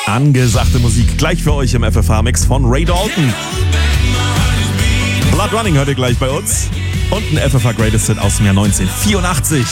Angesagte Musik gleich für euch im FFH-Mix von Ray Dalton. Blood Running hört ihr gleich bei uns. Und ein FFH Greatest Hit aus dem Jahr 1984.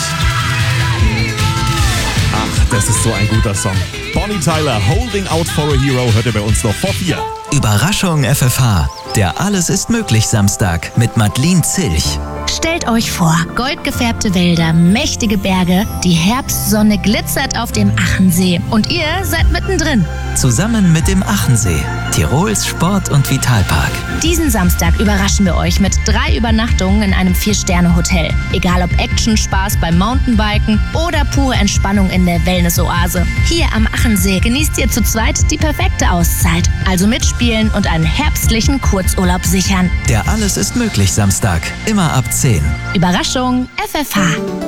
Ach, das ist so ein guter Song. Bonnie Tyler, Holding Out for a Hero, hört ihr bei uns noch vor 4. Überraschung FFH. Der Alles ist möglich Samstag mit Madeleine Zilch. Stellt euch vor, goldgefärbte Wälder, mächtige Berge, die Herbstsonne glitzert auf dem Achensee und ihr seid mittendrin. Zusammen mit dem Achensee, Tirols Sport- und Vitalpark. Diesen Samstag überraschen wir euch mit 3 Übernachtungen in einem 4-Sterne-Hotel. Egal ob Action, Spaß beim Mountainbiken oder pure Entspannung in der Wellness-Oase. Hier am Achensee genießt ihr zu zweit die perfekte Auszeit. Also mitspielen und einen herbstlichen Kurzurlaub sichern. Der Alles ist möglich Samstag, immer ab 10. Überraschung FFH.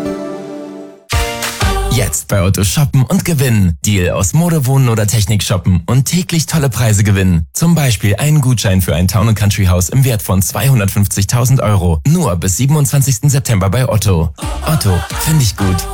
Jetzt bei Otto shoppen und gewinnen. Deal aus Mode, Wohnen oder Technik shoppen und täglich tolle Preise gewinnen. Zum Beispiel einen Gutschein für ein Town & Country Haus im Wert von 250.000 €. Nur bis 27. September bei Otto. Otto, finde ich gut.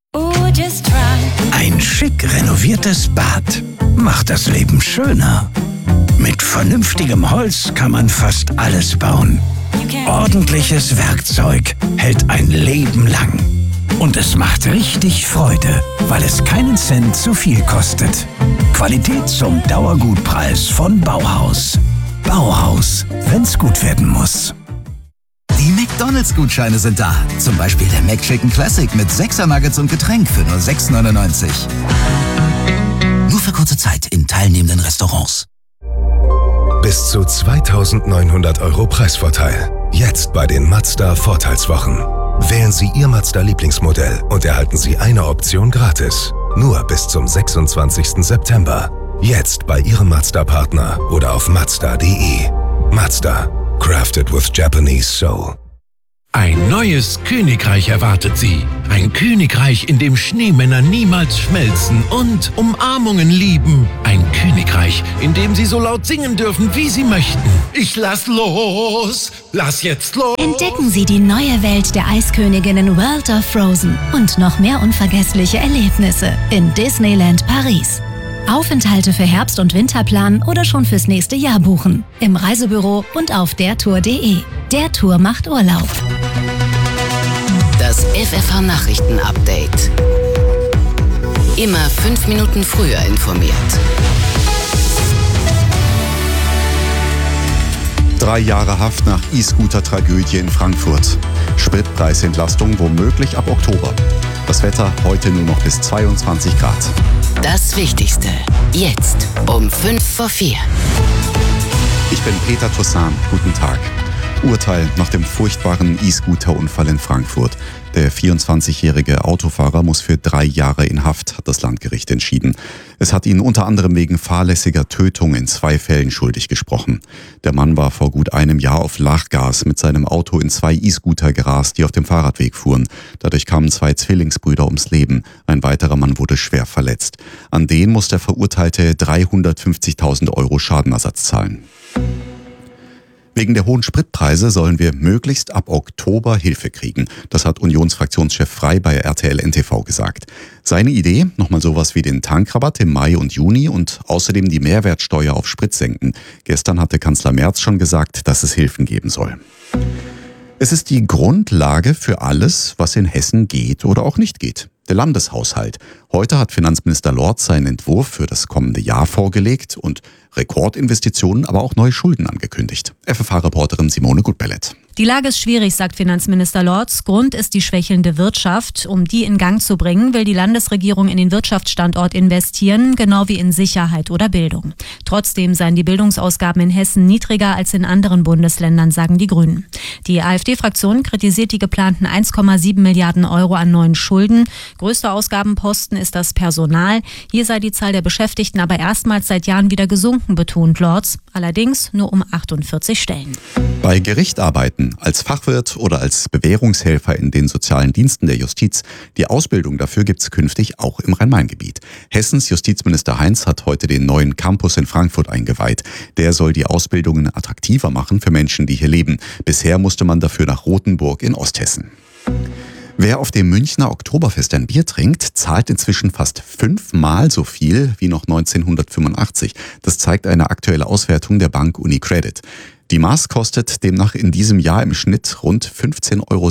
Ein schick renoviertes Bad macht das Leben schöner. Mit vernünftigem Holz kann man fast alles bauen. Ordentliches Werkzeug hält ein Leben lang. Und es macht richtig Freude, weil es keinen Cent zu viel kostet. Qualität zum Dauergutpreis von Bauhaus. Bauhaus, wenn's gut werden muss. Die McDonalds-Gutscheine sind da. Zum Beispiel der McChicken Classic mit 6er Nuggets und Getränk für nur 6,99. Nur für kurze Zeit in teilnehmenden Restaurants. Bis zu 2.900 € Preisvorteil. Jetzt bei den Mazda Vorteilswochen. Wählen Sie Ihr Mazda-Lieblingsmodell und erhalten Sie eine Option gratis. Nur bis zum 26. September. Jetzt bei Ihrem Mazda-Partner oder auf Mazda.de. Mazda. Crafted with Japanese soul. Ein neues Königreich erwartet Sie. Ein Königreich, in dem Schneemänner niemals schmelzen und Umarmungen lieben. Ein Königreich, in dem Sie so laut singen dürfen, wie Sie möchten. Ich lass los! Lass jetzt los! Entdecken Sie die neue Welt der Eisköniginnen World of Frozen und noch mehr unvergessliche Erlebnisse in Disneyland Paris. Aufenthalte für Herbst- und Winterplan oder schon fürs nächste Jahr buchen. Im Reisebüro und auf dertour.de. Der Tour macht Urlaub. Das FFH-Nachrichten-Update. Immer 5 Minuten früher informiert. 3 Jahre Haft nach E-Scooter-Tragödie in Frankfurt. Spritpreisentlastung womöglich ab Oktober. Das Wetter heute nur noch bis 22 Grad. Das Wichtigste. Jetzt um 5 vor 4. Ich bin Peter Toussaint. Guten Tag. Urteil nach dem furchtbaren E-Scooter-Unfall in Frankfurt. Der 24-jährige Autofahrer muss für 3 Jahre in Haft, hat das Landgericht entschieden. Es hat ihn unter anderem wegen fahrlässiger Tötung in 2 Fällen schuldig gesprochen. Der Mann war vor gut einem Jahr auf Lachgas mit seinem Auto in 2 E-Scooter gerast, die auf dem Fahrradweg fuhren. Dadurch kamen 2 Zwillingsbrüder ums Leben. Ein weiterer Mann wurde schwer verletzt. An den muss der Verurteilte 350.000 € Schadenersatz zahlen. Wegen der hohen Spritpreise sollen wir möglichst ab Oktober Hilfe kriegen. Das hat Unionsfraktionschef Frey bei RTL NTV gesagt. Seine Idee, nochmal sowas wie den Tankrabatt im Mai und Juni und außerdem die Mehrwertsteuer auf Sprit senken. Gestern hatte Kanzler Merz schon gesagt, dass es Hilfen geben soll. Es ist die Grundlage für alles, was in Hessen geht oder auch nicht geht. Der Landeshaushalt. Heute hat Finanzminister Lorz seinen Entwurf für das kommende Jahr vorgelegt und Rekordinvestitionen, aber auch neue Schulden angekündigt. FFH-Reporterin Simone Gutbellet. Die Lage ist schwierig, sagt Finanzminister Lorz. Grund ist die schwächelnde Wirtschaft. Um die in Gang zu bringen, will die Landesregierung in den Wirtschaftsstandort investieren, genau wie in Sicherheit oder Bildung. Trotzdem seien die Bildungsausgaben in Hessen niedriger als in anderen Bundesländern, sagen die Grünen. Die AfD-Fraktion kritisiert die geplanten 1,7 Milliarden € an neuen Schulden. Größter Ausgabenposten ist das Personal. Hier sei die Zahl der Beschäftigten aber erstmals seit Jahren wieder gesunken, betont Lorz. Allerdings nur um 48 Stellen. Bei Gerichtarbeiten als Fachwirt oder als Bewährungshelfer in den sozialen Diensten der Justiz. Die Ausbildung dafür gibt es künftig auch im Rhein-Main-Gebiet. Hessens Justizminister Heinz hat heute den neuen Campus in Frankfurt eingeweiht. Der soll die Ausbildungen attraktiver machen für Menschen, die hier leben. Bisher musste man dafür nach Rothenburg in Osthessen. Wer auf dem Münchner Oktoberfest ein Bier trinkt, zahlt inzwischen fast 5-mal so viel wie noch 1985. Das zeigt eine aktuelle Auswertung der Bank UniCredit. Die Maß kostet demnach in diesem Jahr im Schnitt rund 15,60 Euro.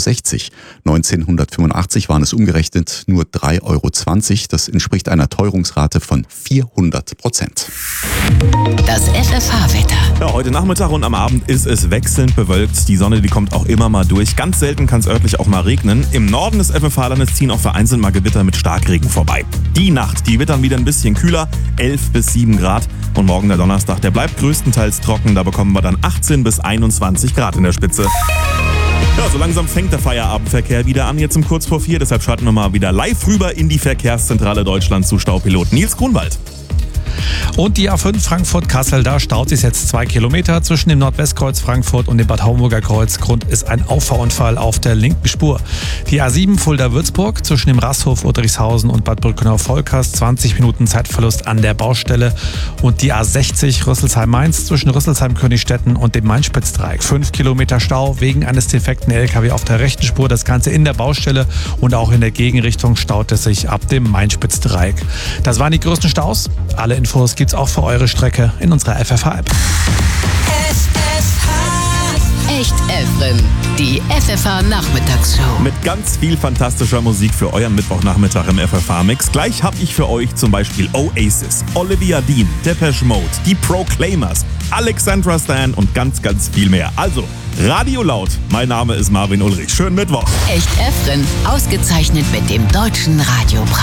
1985 waren es umgerechnet nur 3,20 Euro. Das entspricht einer Teuerungsrate von 400%. Das FFH-Wetter. Ja, heute Nachmittag und am Abend ist es wechselnd bewölkt. Die Sonne, die kommt auch immer mal durch. Ganz selten kann es örtlich auch mal regnen. Im Norden des FFH-Landes ziehen auch vereinzelt mal Gewitter mit Starkregen vorbei. Die Nacht, die wird dann wieder ein bisschen kühler, 11 bis 7 Grad. Und morgen der Donnerstag, der bleibt größtenteils trocken. Da bekommen wir dann 18 bis 21 Grad in der Spitze. Ja, so langsam fängt der Feierabendverkehr wieder an, jetzt um kurz vor 4. Deshalb schalten wir mal wieder live rüber in die Verkehrszentrale Deutschland zu Staupilot Nils Grunwald. Und die A5 Frankfurt-Kassel, da staut sich jetzt 2 Kilometer zwischen dem Nordwestkreuz Frankfurt und dem Bad Homburger Kreuz. Grund ist ein Auffahrunfall auf der linken Spur. Die A7 Fulda-Würzburg zwischen dem Rasthof Udricshausen und Bad Brückenau-Volkers, 20 Minuten Zeitverlust an der Baustelle. Und die A60 Rüsselsheim-Mainz zwischen Rüsselsheim-Königstetten und dem Main-Spitz-Dreieck. 5 Kilometer Stau wegen eines defekten LKW auf der rechten Spur. Das Ganze in der Baustelle und auch in der Gegenrichtung staut es sich ab dem Main-Spitz-Dreieck. Das waren die größten Staus. Alle Infos gibt's auch für eure Strecke in unserer FFH-App. Echt Efren, die FFH-Nachmittagsshow. Mit ganz viel fantastischer Musik für euren Mittwochnachmittag im FFH-Mix. Gleich habe ich für euch zum Beispiel Oasis, Olivia Dean, Depeche Mode, die Proclaimers, Alexandra Stan und ganz, ganz viel mehr. Also, Radio laut. Mein Name ist Marvin Ulrich. Schönen Mittwoch. Echt Efren, ausgezeichnet mit dem Deutschen Radiopreis.